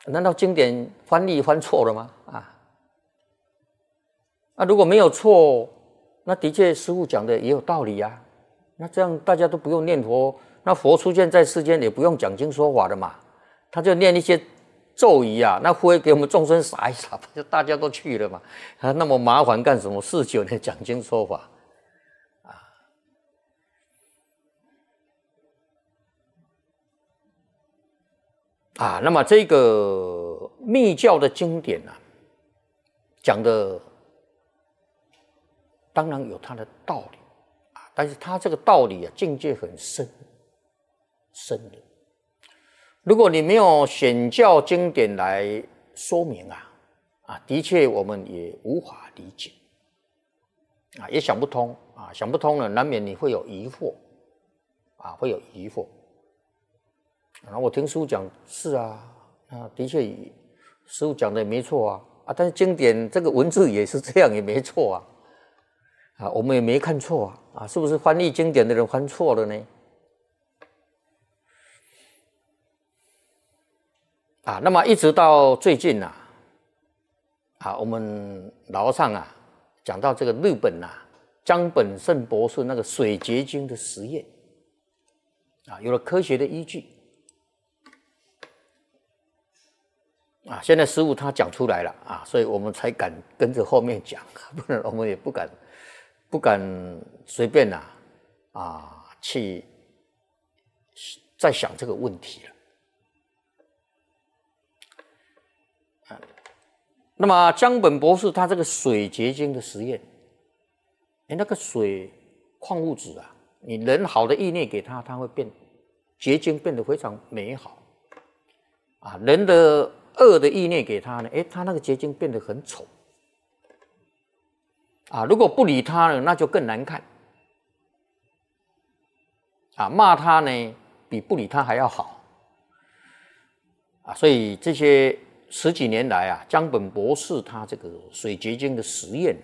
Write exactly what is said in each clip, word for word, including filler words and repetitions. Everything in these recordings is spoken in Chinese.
难道经典翻译翻错了吗？啊，啊，如果没有错，那的确师父讲的也有道理啊。那这样大家都不用念佛，那佛出现在世间也不用讲经说法的嘛，他就念一些咒语啊，那灰给我们众生撒一撒，就大家都去了嘛。啊，那么麻烦干什么？四九年讲经说法啊啊，那么这个密教的经典啊，讲的当然有它的道理啊，但是它这个道理啊，境界很深深的。如果你没有显教经典来说明啊，啊，的确我们也无法理解啊，也想不通啊，想不通了，难免你会有疑惑啊，会有疑惑。然后我听师父讲，是啊，啊，的确师父讲的也没错啊，啊，但是经典这个文字也是这样，也没错啊，啊，我们也没看错啊，啊，是不是翻译经典的人翻错了呢？啊，那么一直到最近啊，啊，我们老和尚啊讲到这个日本啊，江本胜博士那个水结晶的实验啊，有了科学的依据。啊，现在师父他讲出来了啊，所以我们才敢跟着后面讲，不然我们也不敢不敢随便啊啊去再想这个问题了。啊，那么江本博士他这个水结晶的实验，哎，那个水矿物质啊，你人好的意念给他，它会变结晶，变得非常美好啊，人的恶的意念给他呢，哎，他那个结晶变得很丑啊！如果不理他呢，那就更难看啊！骂他呢，比不理他还要好啊！所以这些十几年来啊，江本博士他这个水结晶的实验呢，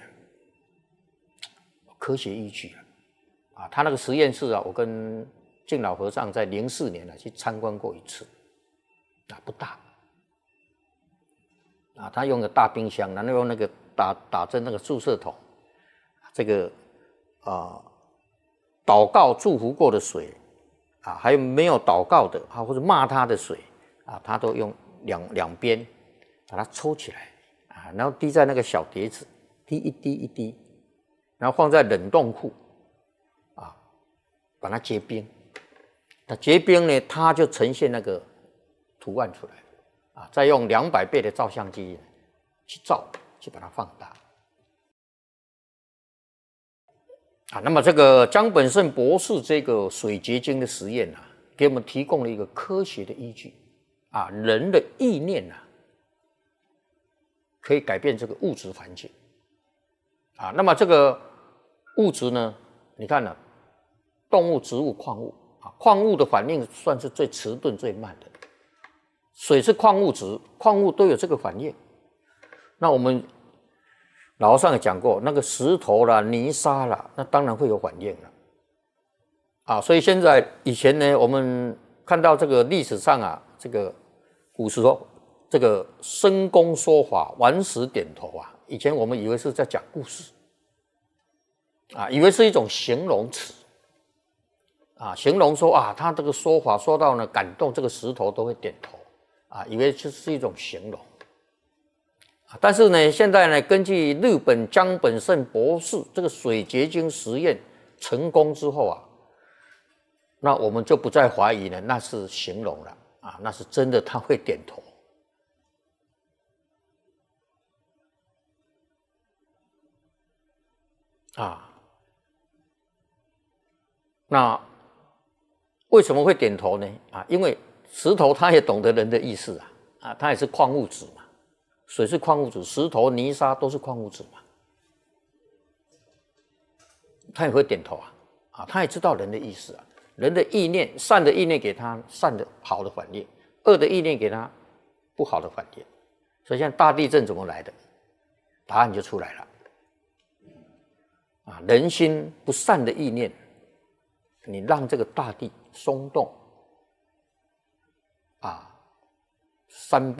科学依据啊，他那个实验室啊，我跟净老和尚在零四年啊去参观过一次啊，不大。啊，他用个大冰箱，然后用那个打打针那个注射筒，这个啊、呃、祷告祝福过的水啊，还有没有祷告的啊，或者骂他的水啊，他都用两两边把它抽起来啊，然后滴在那个小碟子，滴一滴一滴，然后放在冷冻库啊，把它结冰。它结冰呢，它就呈现那个图案出来。啊，再用两百倍的照相机去照，去把它放大。啊，那么这个江本胜博士这个水结晶的实验啊，给我们提供了一个科学的依据。啊，人的意念啊，可以改变这个物质环境。啊，那么这个物质呢，你看呢，动物、植物、矿物啊，矿物的反应算是最迟钝、最慢的。水是矿物质，矿物都有这个反应。那我们老和尚也讲过，那个石头啦、泥沙啦，那当然会有反应了。啊，所以现在以前呢，我们看到这个历史上啊，这个古时候这个申公说法，顽石点头啊，以前我们以为是在讲故事，啊，以为是一种形容词，啊，形容说啊，他这个说法说到呢，感动这个石头都会点头。啊，以为这是一种形容，啊，但是呢，现在呢，根据日本江本胜博士这个水结晶实验成功之后啊，那我们就不再怀疑了，那是形容了啊，那是真的，他会点头。啊，那为什么会点头呢？啊，因为石头它也懂得人的意思啊，啊，它也是矿物质嘛，水是矿物质，石头、泥沙都是矿物质嘛，它也会点头啊，啊，它也知道人的意思啊，人的意念，善的意念给他善的好的反应，恶的意念给他不好的反应，所以现在大地震怎么来的？答案就出来了，啊，人心不善的意念，你让这个大地松动。啊，山